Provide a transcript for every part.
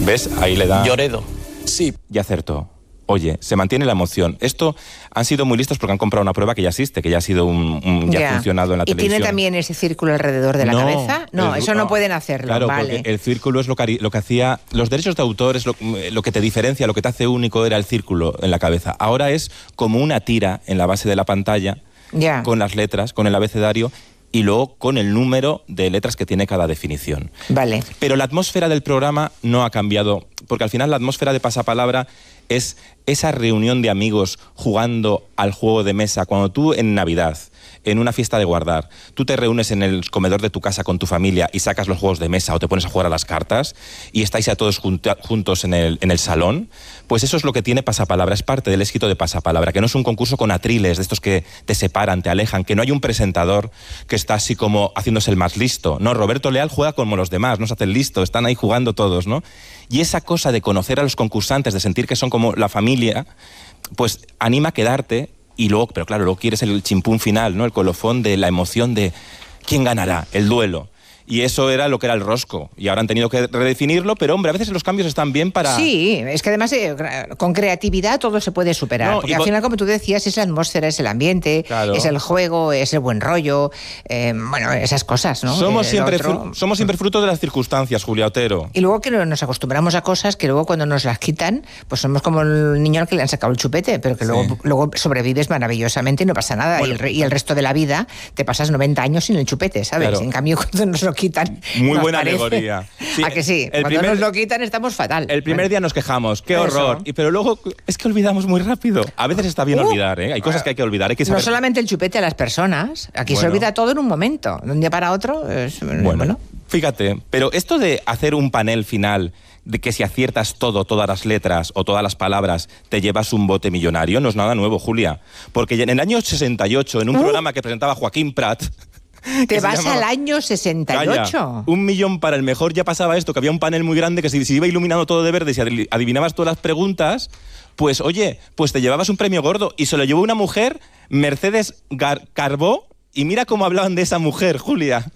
¿Ves? Ahí le da... Lloredo. Sí. Y acertó. Oye, se mantiene la emoción. Esto han sido muy listos porque han comprado una prueba que ya existe, que ya ha sido ya ha funcionado en la televisión. ¿Y tiene también ese círculo alrededor de la cabeza? No, eso no pueden hacerlo. Claro, vale. porque el círculo es lo que hacía... Los derechos de autor es lo que te diferencia, lo que te hace único era el círculo en la cabeza. Ahora es como una tira en la base de la pantalla, con las letras, con el abecedario, y luego con el número de letras que tiene cada definición. Vale. Pero la atmósfera del programa no ha cambiado, porque al final la atmósfera de Pasapalabra es esa reunión de amigos jugando al juego de mesa. Cuando tú en Navidad, en una fiesta de guardar, tú te reúnes en el comedor de tu casa con tu familia y sacas los juegos de mesa o te pones a jugar a las cartas y estáis a todos juntos en el salón, pues eso es lo que tiene Pasapalabra, es parte del éxito de Pasapalabra, que no es un concurso con atriles, de estos que te separan, te alejan, que no hay un presentador que está así como haciéndose el más listo. No, Roberto Leal juega como los demás, no se hace el listo, están ahí jugando todos, ¿no? Y esa cosa de conocer a los concursantes, de sentir que son como la familia, pues anima a quedarte. Y luego, pero claro, luego quieres el chimpún final, ¿no? El colofón de la emoción de quién ganará, el duelo. Y eso era lo que era el rosco. Y ahora han tenido que redefinirlo, pero hombre, a veces los cambios están bien para... Sí, es que además con creatividad todo se puede superar. No, porque al final, como tú decías, es la atmósfera, es el ambiente, claro, es el juego, es el buen rollo, bueno, esas cosas, ¿no? Somos siempre fruto de las circunstancias, Julia Otero. Y luego que nos acostumbramos a cosas que luego cuando nos las quitan, pues somos como el niño al que le han sacado el chupete, pero que luego sobrevives maravillosamente y no pasa nada. Bueno, y el resto de la vida te pasas 90 años sin el chupete, ¿sabes? Claro. En cambio, cuando nos lo quitan. Muy buena alegoría. Sí, ¿a que sí? Cuando nos lo quitan estamos fatal. El primer día nos quejamos, qué horror. Pero luego es que olvidamos muy rápido. A veces está bien olvidar, ¿eh? Hay cosas que hay que olvidar. Hay que saber... No solamente el chupete a las personas, aquí se olvida todo en un momento. De un día para otro es... Bueno, fíjate, pero esto de hacer un panel final de que si aciertas todas las letras o todas las palabras te llevas un bote millonario, no es nada nuevo, Julia. Porque en el año 68, en un programa que presentaba Joaquín Prat... ¿Te vas al año 68? Calla, 1 millón para el mejor. Ya pasaba esto, que había un panel muy grande que si iba iluminando todo de verde y si adivinabas todas las preguntas, pues oye, pues te llevabas un premio gordo. Y se lo llevó una mujer, Mercedes Carbó, y mira cómo hablaban de esa mujer, Julia.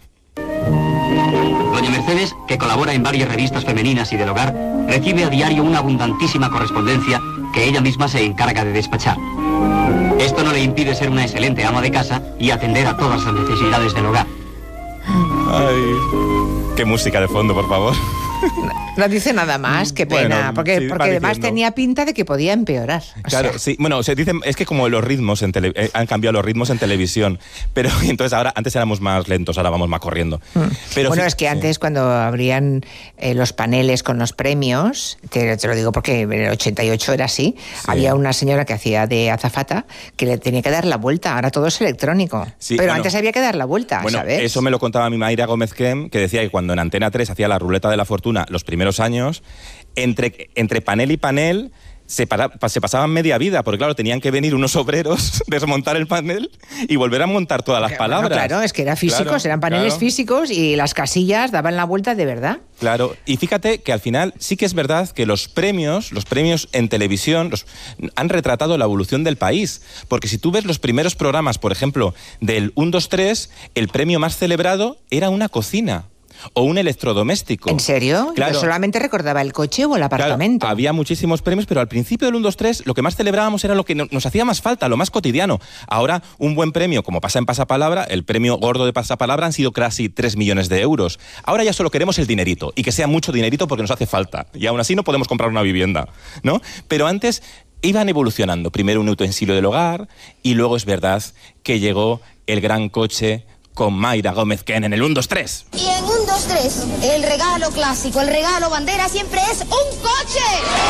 Doña Mercedes, que colabora en varias revistas femeninas y del hogar, recibe a diario una abundantísima correspondencia que ella misma se encarga de despachar. Esto no le impide ser una excelente ama de casa y atender a todas las necesidades del hogar. Ay, qué música de fondo, por favor. No dice nada más, qué pena, porque además tenía pinta de que podía empeorar. Claro, sí, bueno, se dice, es que como los ritmos han cambiado los ritmos en televisión, pero entonces ahora, antes éramos más lentos, ahora vamos más corriendo. Pero bueno, es que antes cuando abrían los paneles con los premios, te lo digo porque en el 88 era así, había una señora que hacía de azafata que le tenía que dar la vuelta, ahora todo es electrónico, pero antes había que dar la vuelta, ¿sabes? Eso me lo contaba mi Mayra Gómez Kem, que decía que cuando en Antena 3 hacía la ruleta de la fortuna los primeros años, entre panel y panel se pasaban media vida, porque claro, tenían que venir unos obreros, desmontar el panel y volver a montar todas las palabras. Bueno, claro, es que eran físicos, eran paneles físicos y las casillas daban la vuelta de verdad. Claro, y fíjate que al final sí que es verdad que los premios en televisión han retratado la evolución del país, porque si tú ves los primeros programas, por ejemplo, del 1, 2, 3, el premio más celebrado era una cocina. O un electrodoméstico. ¿En serio? Claro. Yo solamente recordaba el coche o el apartamento. Claro, había muchísimos premios, pero al principio del 1, 2, 3 lo que más celebrábamos era lo que nos hacía más falta, lo más cotidiano. Ahora, un buen premio, como pasa en Pasapalabra, el premio gordo de Pasapalabra han sido casi 3 millones de euros. Ahora ya solo queremos el dinerito, y que sea mucho dinerito porque nos hace falta. Y aún así no podemos comprar una vivienda, ¿no? Pero antes iban evolucionando. Primero un utensilio del hogar, y luego es verdad que llegó el gran coche con Mayra Gómez Ken en el 1, 2, 3. Y en 1, 2, 3, el regalo clásico, el regalo bandera siempre es un coche.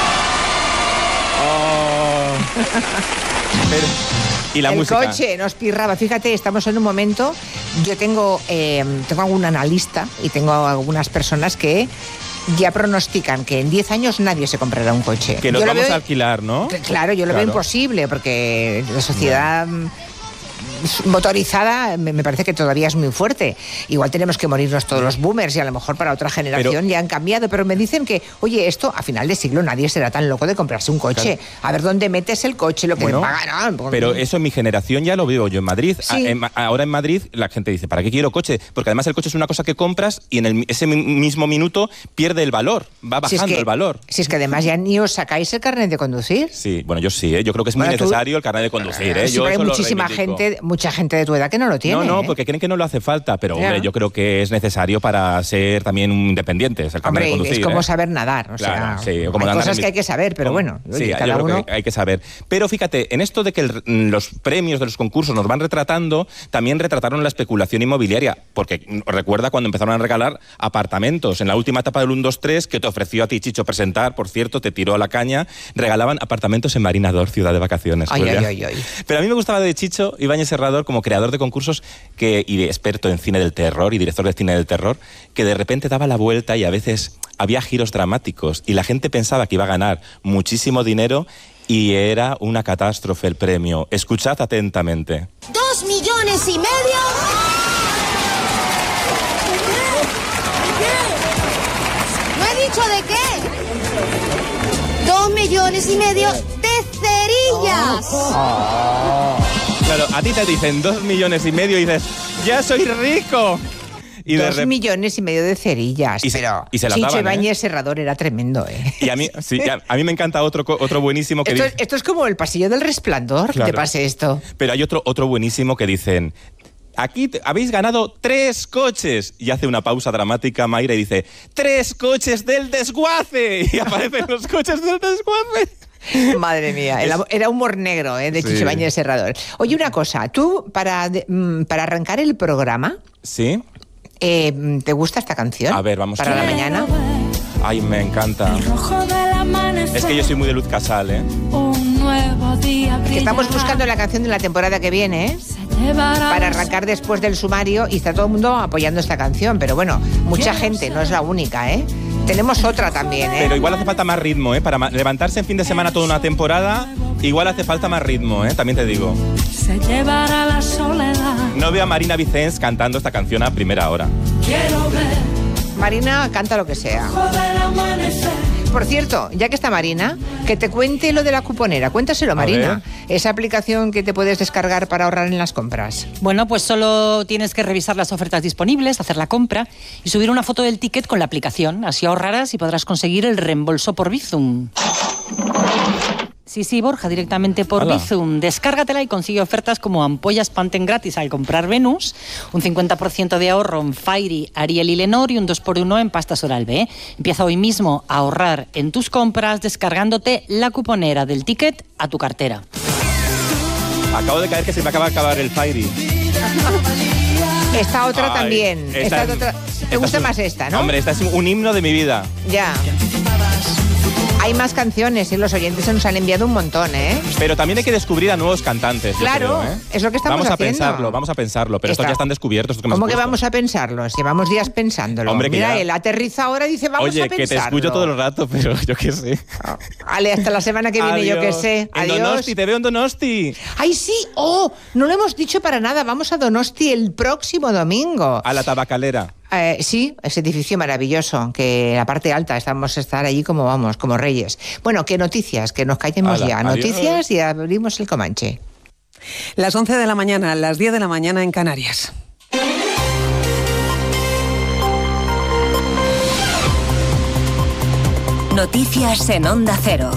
Oh. Y la música. El coche nos pirraba. Fíjate, estamos en un momento, yo tengo algún analista y tengo algunas personas que ya pronostican que en 10 años nadie se comprará un coche. Que los vamos a alquilar, ¿no? Claro, yo lo veo imposible porque la sociedad... motorizada me parece que todavía es muy fuerte. Igual tenemos que morirnos todos los boomers y a lo mejor para otra generación ya han cambiado, pero me dicen que, oye, esto a final de siglo nadie será tan loco de comprarse un coche. Claro. A ver dónde metes el coche, lo que pagan. Pero eso en mi generación ya lo vivo yo en Madrid. Sí. Ahora en Madrid la gente dice, ¿para qué quiero coche? Porque además el coche es una cosa que compras y en ese mismo minuto pierde el valor, va bajando el valor. Si es que además ya ni os sacáis el carnet de conducir. Sí, bueno, yo sí, yo creo que es muy necesario el carnet de conducir. Sí, yo pero hay mucha gente de tu edad que no lo tiene. No, porque creen que no lo hace falta, pero hombre, yo creo que es necesario para ser también independientes, el carnet de conducir. Es como saber nadar, claro, sea, como hay cosas que hay que saber, pero bueno, sí, cada yo creo uno... que hay que saber. Pero fíjate, en esto de que los premios de los concursos nos van retratando, también retrataron la especulación inmobiliaria, porque recuerda cuando empezaron a regalar apartamentos, en la última etapa del 1-2-3, que te ofreció a ti Chicho presentar, por cierto, te tiró a la caña, regalaban apartamentos en Marina d'Or, ciudad de vacaciones. Ay. Pero a mí me gustaba de Chicho Ibáñez Serrador, como creador de concursos y de experto en cine del terror y director de cine del terror, que de repente daba la vuelta y a veces había giros dramáticos y la gente pensaba que iba a ganar muchísimo dinero y era una catástrofe el premio. Escuchad atentamente. 2,5 millones. ¿No he dicho de qué? 2,5 millones de cerillas. Claro, a ti te dicen 2,5 millones y dices, ¡ya soy rico! Y 2,5 millones de cerillas. Y se la Chicho daban, Ibáñez Serrador era tremendo, ¿eh? Y a mí me encanta otro buenísimo que dice... Esto es como el pasillo del Resplandor, claro, que te pase esto. Pero hay otro buenísimo que dicen... Aquí habéis ganado 3 coches. Y hace una pausa dramática Mayra y dice, 3 coches del desguace. Y aparecen los coches del desguace. Madre mía, era humor negro, de Chicho Ibáñez Serrador. Oye, una cosa, tú para arrancar el programa... ¿Sí? ¿Te gusta esta canción? A ver, vamos para la mañana. Ay, me encanta. Es que yo soy muy de Luz Casal, ¿eh? Un nuevo día que estamos buscando la canción de la temporada que viene, ¿eh? Para arrancar después del sumario y está todo el mundo apoyando esta canción, pero bueno, mucha gente, no es la única, ¿eh? Tenemos otra también, ¿eh? Pero igual hace falta más ritmo, ¿eh? Para levantarse en fin de semana toda una temporada, igual hace falta más ritmo, ¿eh? También te digo. Se llevará la soledad. No veo a Marina Vicens cantando esta canción a primera hora. Quiero ver. Marina canta lo que sea. Por cierto, ya que está Marina, que te cuente lo de la cuponera. Cuéntaselo, Marina. Esa aplicación que te puedes descargar para ahorrar en las compras. Bueno, pues solo tienes que revisar las ofertas disponibles, hacer la compra y subir una foto del ticket con la aplicación. Así ahorrarás y podrás conseguir el reembolso por Bizum. Sí, Borja, directamente por Bizum. Descárgatela y consigue ofertas como ampollas Pantene gratis al comprar Venus, un 50% de ahorro en Fairy, Ariel y Lenor y un 2x1 en pastas Oral-B. Empieza hoy mismo a ahorrar en tus compras descargándote la cuponera del ticket a tu cartera. Acabo de caer que se me acaba de acabar el Fairy. Esta otra también. ¿Te gusta más esta, no? Hombre, esta es un himno de mi vida. Ya. Hay más canciones y los oyentes se nos han enviado un montón, ¿eh? Pero también hay que descubrir a nuevos cantantes. Claro, yo creo, ¿eh? Es lo que estamos haciendo. Vamos a pensarlo, pero estos ya están descubiertos. ¿Cómo que vamos a pensarlo? Llevamos días pensándolo. Hombre, mira, él aterriza ahora y dice, vamos a pensarlo. Oye, que te escucho todo el rato, pero yo qué sé. Vale, hasta la semana que viene, yo qué sé. Adiós. En Donosti, te veo en Donosti. ¡Ay, sí! ¡Oh! No lo hemos dicho para nada. Vamos a Donosti el próximo domingo. A la Tabacalera. Sí, ese edificio maravilloso, que la parte alta vamos a estar allí como reyes. Bueno, ¿qué noticias? Que nos callemos ya. Adiós. Noticias y abrimos el Comanche. Las 11 de la mañana, las 10 de la mañana en Canarias. Noticias en Onda Cero.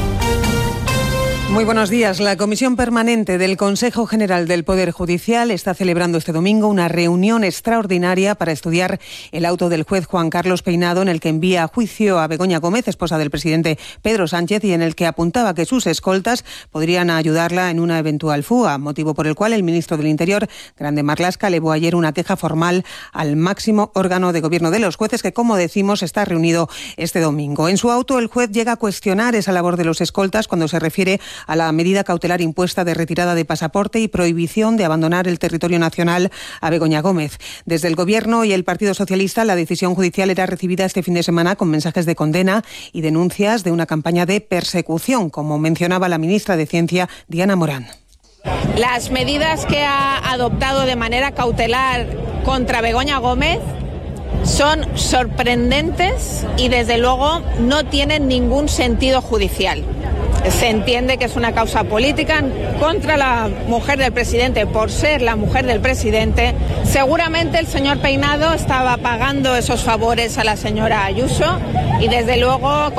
Muy buenos días. La Comisión Permanente del Consejo General del Poder Judicial está celebrando este domingo una reunión extraordinaria para estudiar el auto del juez Juan Carlos Peinado en el que envía a juicio a Begoña Gómez, esposa del presidente Pedro Sánchez, y en el que apuntaba que sus escoltas podrían ayudarla en una eventual fuga, motivo por el cual el ministro del Interior, Grande Marlaska, elevó ayer una queja formal al máximo órgano de gobierno de los jueces que, como decimos, está reunido este domingo. En su auto, el juez llega a cuestionar esa labor de los escoltas cuando se refiere a la medida cautelar impuesta de retirada de pasaporte y prohibición de abandonar el territorio nacional a Begoña Gómez. Desde el Gobierno y el Partido Socialista, la decisión judicial era recibida este fin de semana con mensajes de condena y denuncias de una campaña de persecución, como mencionaba la ministra de Ciencia, Diana Morán. Las medidas que ha adoptado de manera cautelar contra Begoña Gómez son sorprendentes y desde luego no tienen ningún sentido judicial. Se entiende que es una causa política contra la mujer del presidente por ser la mujer del presidente. Seguramente el señor Peinado estaba pagando esos favores a la señora Ayuso y desde luego